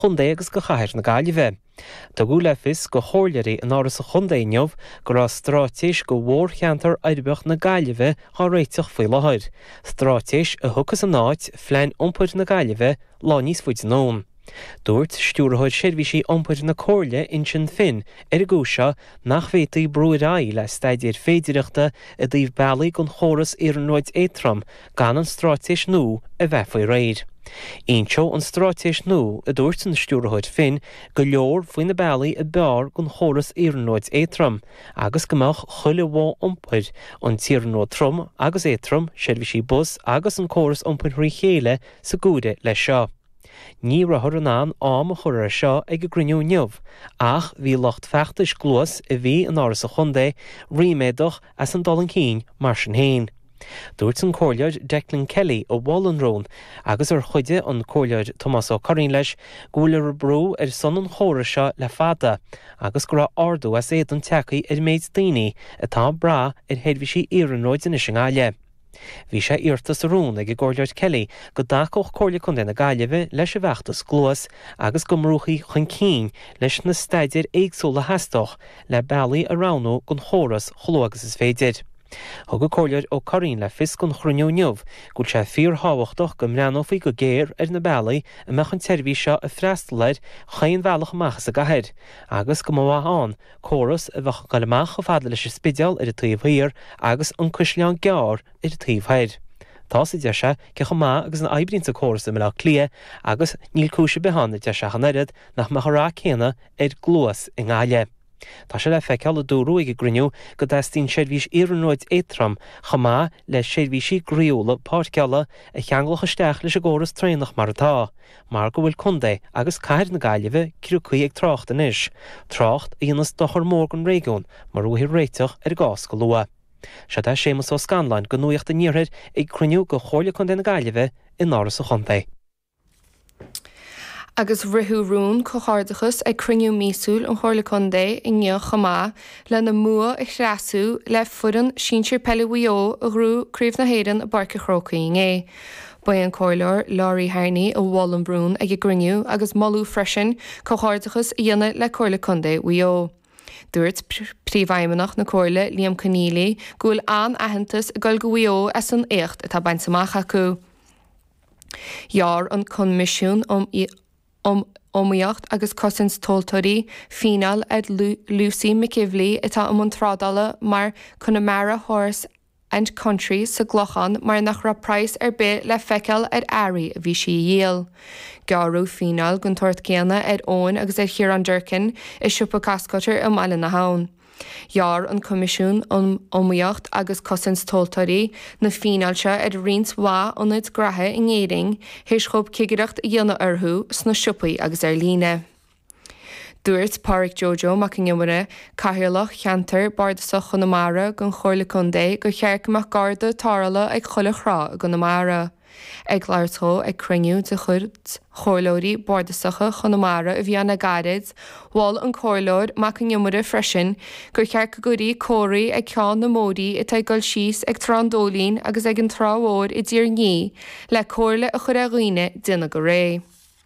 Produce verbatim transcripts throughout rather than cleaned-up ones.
chundé agus go chaithir na Gaillimhe. Tá go le fis go chóirleirí an áras a chundéinmh go rá strátéis go mhór cheantar airbeach na Gaillimhe há réiteach faoi láthair. Strátéis a thuchas an áit phlein iompair na Gaillimhe lá níos faoid nón. Dúirt stúrthóid seirbhísí iompair na Comhairle in sin fin ar a gúise nach bhfétaí brúiráí le staidir féidireachta a dtíobh bailí gon chóras ar an nóid éitram gan an strátéis nó a bheith faoi réir. Íonseo an strátéis nó a dúirt an stúrthóid fin go leor faoin na bailí a beár gon chóras ar an nóid éitram agus gomach chuile bhá iompair an tír nó trom agus éitram seirbhísí bus agus an chóras iompair rí chéile sa gúide le seo. Ní rathir an an am a chuir seo ag go griniú neamh, ach bhí locht feachtais glúas a bhí an áras a chundé riméadach as an dul an cín mar sin héin. Dúirt an comhairleoid Declan Kelly ó Wallenrón agus ar chuide an comhairleoid Tomás Ó Corrín leis go bhfuil ar brú ar son an chóra seo le fada agus go raibh ardú as éad an teachaí ar méid daoine atá bra ar seirbhísí iarnróid in sin gáile. Bhí sé iartas arún ag comhairleoid Kelly go dacóch comhairle chun na Gaillimhe leis a bheachtas glúas agus go mrúchaí chun cín leis na staidir éagsúla heastoch le bailí a ránú gon chóras chlógus is féidir. Thug comhairleoid Ó Corrín le fis gon chruniú neamh gúil sé fíor hábhachtach go mreanófaí go géir ar na bailí a meach an teirbhí seo a freastalaid chaon bhealach amachchas a gaithead, agus go mhaán chóras a bheach go leach go fada leis spidéal ar a taobhthír agus an cúisleán gearr ar a taobhthid. Tá sa deise ce go má agus an aibrínta chóras a le clia agus níl cúise behanna deise chanarid nach me chorá chéna ar glúas in gáile. Tá sé le feiceáil a dúrú ag griniú go d'eistíonn seirbhís iarnróid éitram chamá le seirbhísí gríola páirceala a cheanglacha isteach leis a ggóras trénach mar atá, mar go bhfuil chundé agus caiir na Gaillimhe ciruchaí ag trácht inis, trácht a dhéanas dochar mór gon réigiún mar uthir réiteach ar gás go lua. Se tá Séamus Ó Scanlainn go nuacht a níorthaid ag cruniú go chomhairle chun na Gaillimhe in áras a chuntaí. Agus rithú rún chomhardachas ag criniú mísúil an chomhairle chundé i ngneoch chamá le na mua i chreasú le fudan sínsir pellihío a hrú críomh na héireann a barca chrócaí é. Ba an comhairleoir Láirí Harney ó Wallenbrún ag griniú agus molú freisin chomhardachas i dhéanamh le chomhairle chundé huio. Dúirt príomhfheidhmeannach na comhairle Liam Keneally gúil an aitheantas go go huio as an écht atá baint amach acu. Jaar an comisiún om om omíocht agus cosins toltóirí fíneal ag Lucy McKivley atá am an trádala mar Connemara Horse and Country sa glochan mar nach ra price ar bit le feiceal ar airí a bhí si dhéal. Gearú fíneal gon tuairt céanna ar ón agus ar Chiaran Durkin is siúpa cascotar am eile na hán. Jaar an comisiún an omíocht agus cosins toltóirí na fínealte ar rins bhá anid grathe in éing héis chub cigireacht a dhéanana orthú sna siúpaí agus ar líne. Dúirt Pádraig Jojo mac an gimire caithealach cheantar bardasach Connemara gon chomhairle chundé go chearcamach garda tarla ag chuile chrá a Connemara. Ag leirtó ag criniú de chuirt chomhairleoirí bardasacha Connemara a bhí anna gairid, bháil an comhairleoir mac an gimire freisin gur chearca gurí cóirí ag ceann na módaí atá goil síos ag trandólín agus ag an trámhór i dtír ní le comhairle a chur a dhaoine duine go ré.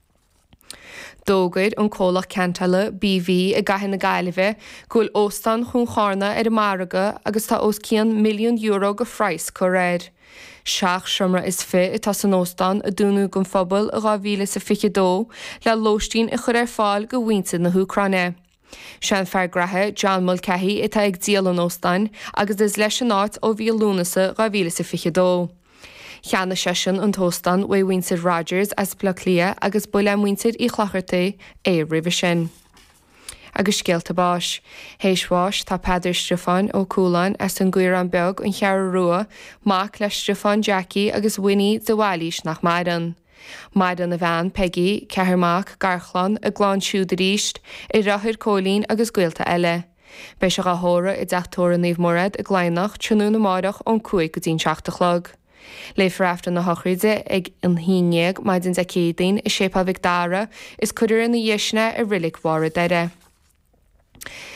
Dógaid an cólach ceantaile B V a gaithfear na Gaillimhe gúil óstan chun charna ar a maraga agus tá os cían milliún euro go phrais go réir. Seach siomra is fi atá san óstan a dúnú gon phobal a dhá mhíle sa fiche dó le lóistín a chur ar fáil go bhainte na Húcráine. Sean fear grathe John Mulcahy atá ag díal an óstan agus is leis an áit ó bhí lúnasa dhá mhíle sa fiche dó. Cheanna sesin an tóstan wa Winter Rogers as placlia agus buile muintir í chlacharta é rih sin. Agus scéalta báis. Héisháis tá Peidir Stefan ó Cúlainn as an gcuir an beag an chear rua mac le Stefan Jackie agus Winnie de Wallis nach Maidan. Maidan a bhean Peggy, ceithirmach, garchlan a gláán siúd a ríist i rathir cólín agus gcuilta eile. Bei se gathóra i d deachtóra níomh morad a gláinnach trúnú na máireach ón cuaig go dtín seachtalog. Le frafta na hochríide ag an híineag maidin a cédain i sépa Vicdara is cuidir in na dhéisne a rilik mhara deire.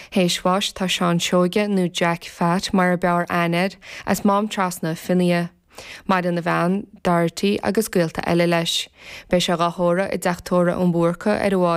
Héisháis tá Sean Seoige nó Jack Fat mar a bear anad as mám trasna finia. mar in na bhean, dartaí agus cuilta eile leis. Bei se gathóra i d deachtóra an búrcha ar